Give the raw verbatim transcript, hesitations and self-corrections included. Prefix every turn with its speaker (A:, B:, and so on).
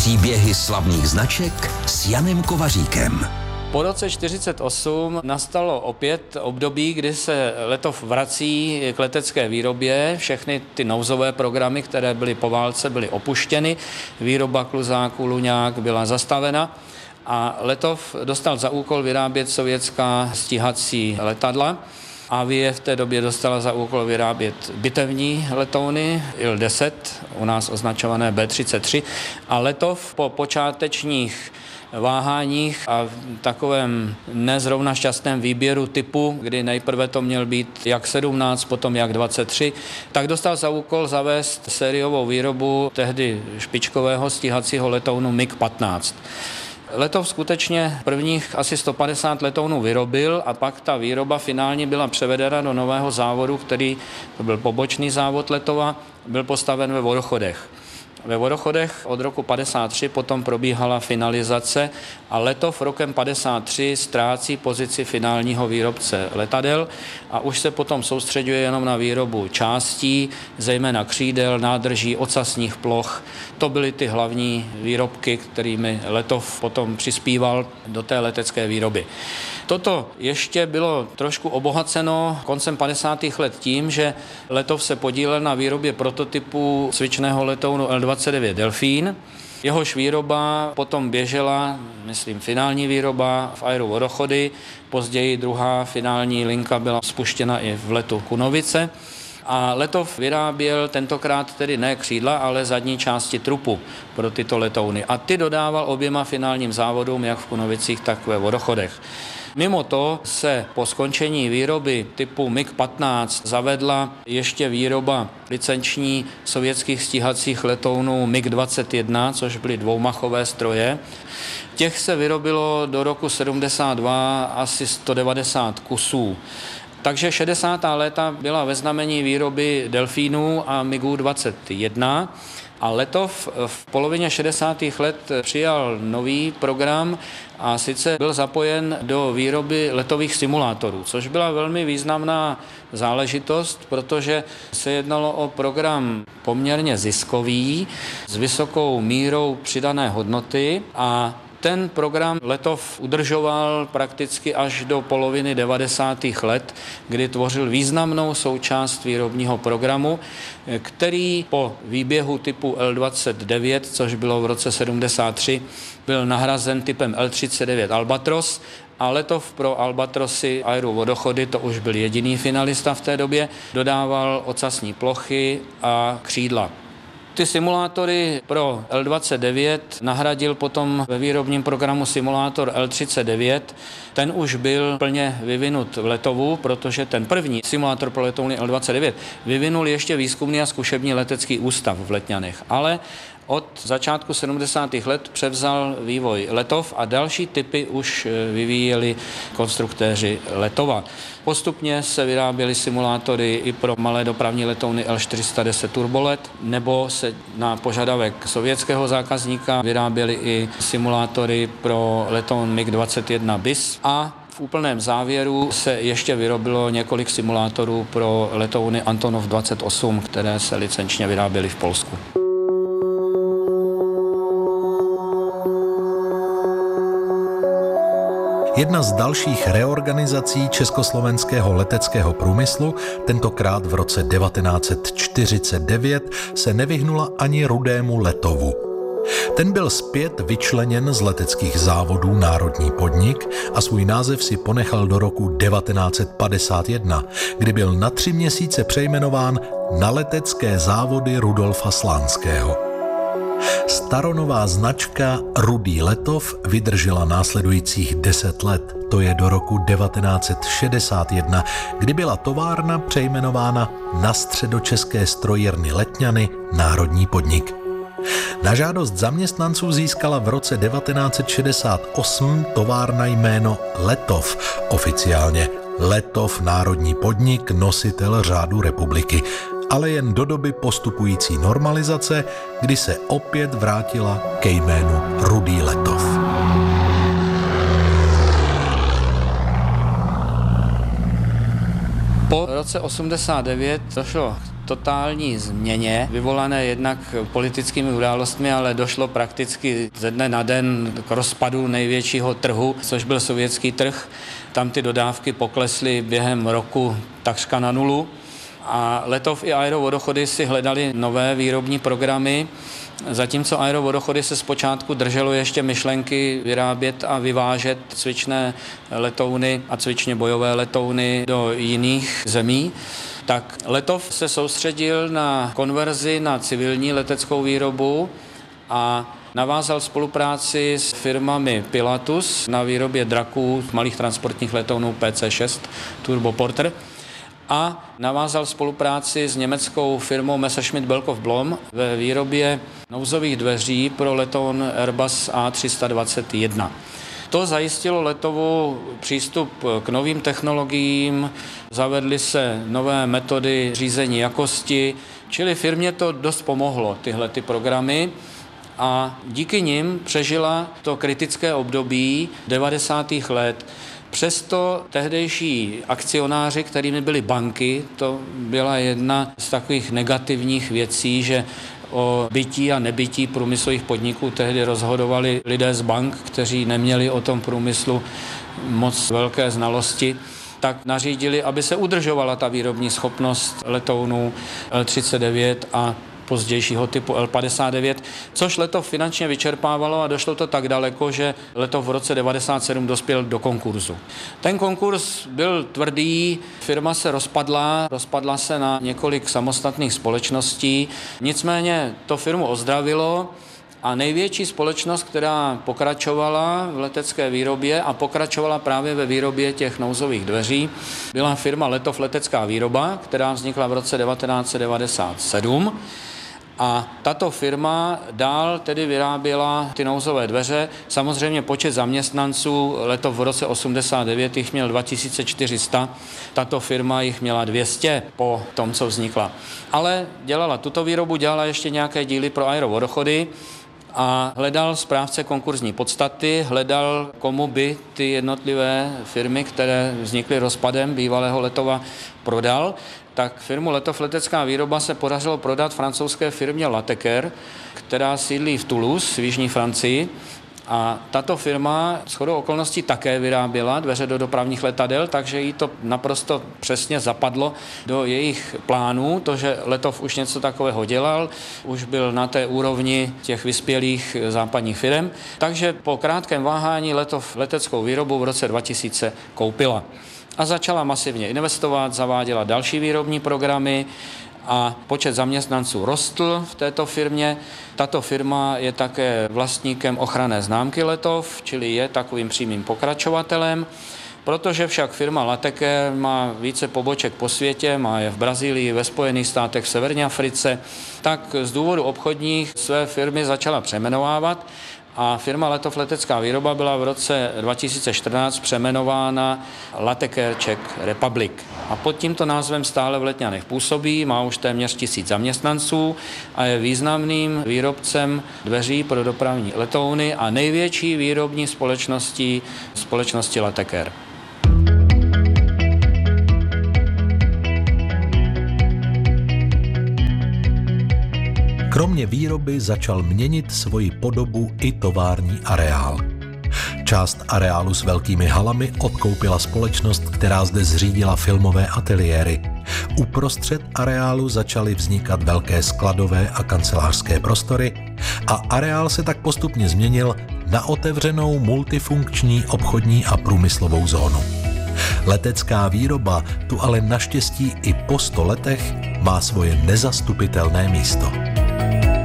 A: Příběhy slavných značek s Janem Kovaříkem.
B: Po roce čtyřicet osm nastalo opět období, kdy se Letov vrací k letecké výrobě. Všechny ty nouzové programy, které byly po válce, byly opuštěny. Výroba kluzáků, luňák byla zastavena a Letov dostal za úkol vyrábět sovětská stíhací letadla. Avie v té době dostala za úkol vyrábět bitevní letouny I L deset, u nás označované B třicet tři, a Letov po počátečních váháních a v takovém nezrovna šťastném výběru typu, kdy nejprve to měl být jak sedmnáct, potom jak dvacet tři, tak dostal za úkol zavést sériovou výrobu tehdy špičkového stíhacího letounu MiG patnáct. Letov skutečně prvních asi sto padesát letounů vyrobil a pak ta výroba finálně byla převedena do nového závodu, který to byl pobočný závod Letova, byl postaven ve Vodochodech. Ve Vodochodech od roku padesát tři potom probíhala finalizace a Letov rokem padesát tři ztrácí pozici finálního výrobce letadel a už se potom soustřeďuje jenom na výrobu částí, zejména křídel, nádrží, ocasních ploch. To byly ty hlavní výrobky, kterými Letov potom přispíval do té letecké výroby. Toto ještě bylo trošku obohaceno koncem padesátých let tím, že Letov se podílel na výrobě prototypu cvičného letounu L dvacet devět Delfín. Jehož výroba potom běžela, myslím, finální výroba v aeru Vodochody, později druhá finální linka byla spuštěna i v letu Kunovice. A Letov vyráběl tentokrát tedy ne křídla, ale zadní části trupu pro tyto letouny. A ty dodával oběma finálním závodům, jak v Kunovicích, tak ve Vodochodech. Mimo to se po skončení výroby typu MiG patnáct zavedla ještě výroba licenční sovětských stíhacích letounů MiG dvacet jedna, což byly dvoumachové stroje. Těch se vyrobilo do roku sedmdesát dva asi sto devadesát kusů. Takže šedesátá léta byla ve znamení výroby Delfínů a MiGů dvacet jedna. A Letov v polovině šedesátých let přijal nový program a sice byl zapojen do výroby letových simulátorů, což byla velmi významná záležitost, protože se jednalo o program poměrně ziskový s vysokou mírou přidané hodnoty a ten program Letov udržoval prakticky až do poloviny devadesátých let, kdy tvořil významnou součást výrobního programu, který po výběhu typu L dvacet devět, což bylo v roce sedmdesát tři, byl nahrazen typem L třicet devět Albatros a Letov pro Albatrosy aeru Vodochody, to už byl jediný finalista v té době, dodával ocasní plochy a křídla. Ty simulátory pro L dvacet devět nahradil potom ve výrobním programu simulátor L třicet devět. Ten už byl plně vyvinut v Letovu, protože ten první simulátor pro letouny L dvacet devět vyvinul ještě výzkumný a zkušební letecký ústav v Letňanech. Ale od začátku sedmdesátých let převzal vývoj Letov a další typy už vyvíjeli konstruktéři Letova. Postupně se vyráběly simulátory i pro malé dopravní letouny L čtyři sta deset Turbolet, nebo se na požadavek sovětského zákazníka vyráběly i simulátory pro letoun MiG dvacet jedna bis a v úplném závěru se ještě vyrobilo několik simulátorů pro letouny Antonov dvacet osm, které se licenčně vyráběly v Polsku.
C: Jedna z dalších reorganizací československého leteckého průmyslu, tentokrát v roce devatenáct set čtyřicet devět, se nevyhnula ani Rudému Letovu. Ten byl zpět vyčleněn z leteckých závodů Národní podnik a svůj název si ponechal do roku devatenáct set padesát jedna, kdy byl na tři měsíce přejmenován na Letecké závody Rudolfa Slánského. Staronová značka Rudý Letov vydržela následujících deset let, to je do roku devatenáct set šedesát jedna, kdy byla továrna přejmenována na Středočeské strojírny Letňany Národní podnik. Na žádost zaměstnanců získala v roce devatenáct set šedesát osm továrna jméno Letov, oficiálně Letov Národní podnik, nositel řádu republiky, ale jen do doby postupující normalizace, kdy se opět vrátila ke jménu Rudý Letov.
B: Po roce osmdesát devět došlo k totální změně, vyvolané jednak politickými událostmi, ale došlo prakticky ze dne na den k rozpadu největšího trhu, což byl sovětský trh. Tam ty dodávky poklesly během roku takřka na nulu a Letov i Aerovodochody si hledali nové výrobní programy, zatímco Aerovodochody se zpočátku drželo ještě myšlenky vyrábět a vyvážet cvičné letouny a cvičně bojové letouny do jiných zemí, tak Letov se soustředil na konverzi na civilní leteckou výrobu a navázal spolupráci s firmami Pilatus na výrobě draků, malých transportních letounů P C šest Turboporter a navázal spolupráci s německou firmou Messerschmitt Bellkopf Blohm ve výrobě nouzových dveří pro letoun Airbus A tři sta dvacet jedna. To zajistilo Letovu přístup k novým technologiím, zavedly se nové metody řízení jakosti, čili firmě to dost pomohlo, tyhle ty programy. A díky nim přežila to kritické období devadesátých let. Přesto tehdejší akcionáři, kterými byly banky, to byla jedna z takových negativních věcí, že o bytí a nebytí průmyslových podniků tehdy rozhodovali lidé z bank, kteří neměli o tom průmyslu moc velké znalosti, tak nařídili, aby se udržovala ta výrobní schopnost letounů L třicet devět a pozdějšího typu L padesát devět, což Letov finančně vyčerpávalo a došlo to tak daleko, že Letov v roce devadesát sedm dospěl do konkurzu. Ten konkurs byl tvrdý, firma se rozpadla, rozpadla se na několik samostatných společností, nicméně to firmu ozdravilo a největší společnost, která pokračovala v letecké výrobě a pokračovala právě ve výrobě těch nouzových dveří, byla firma Letov letecká výroba, která vznikla v roce devatenáct set devadesát sedm. A tato firma dál tedy vyráběla ty nouzové dveře. Samozřejmě počet zaměstnanců Letov v roce osmdesát devět jich měl dva tisíce čtyři sta, tato firma jich měla dvě stě po tom, co vznikla. Ale dělala tuto výrobu, dělala ještě nějaké díly pro Aerovodochody a hledal správce konkurzní podstaty, hledal, komu by ty jednotlivé firmy, které vznikly rozpadem bývalého Letova, prodal. Tak firmu Letov letecká výroba se podařilo prodat francouzské firmě Lateker, která sídlí v Toulouse v jižní Francii. A tato firma shodou okolností také vyráběla dveře do dopravních letadel, takže jí to naprosto přesně zapadlo do jejich plánů, to, že Letov už něco takového dělal, už byl na té úrovni těch vyspělých západních firm. Takže po krátkém váhání Letov leteckou výrobu v roce dva tisíce koupila. A začala masivně investovat, zaváděla další výrobní programy a počet zaměstnanců rostl v této firmě. Tato firma je také vlastníkem ochranné známky Letov, čili je takovým přímým pokračovatelem. Protože však firma Lateker má více poboček po světě, má je v Brazílii, ve Spojených státech, v Severní Africe, tak z důvodu obchodních své firmy začala přeměnovávat a firma Letov letecká výroba byla v roce dva tisíce čtrnáct přejmenována Lateker Czech Republic. A pod tímto názvem stále v Letňanech působí, má už téměř tisíc zaměstnanců a je významným výrobcem dveří pro dopravní letouny a největší výrobní společností společnosti Lateker.
C: Kromě výroby začal měnit svoji podobu i tovární areál. Část areálu s velkými halami odkoupila společnost, která zde zřídila filmové ateliéry. Uprostřed areálu začaly vznikat velké skladové a kancelářské prostory a areál se tak postupně změnil na otevřenou multifunkční obchodní a průmyslovou zónu. Letecká výroba tu ale naštěstí i po sto letech má svoje nezastupitelné místo.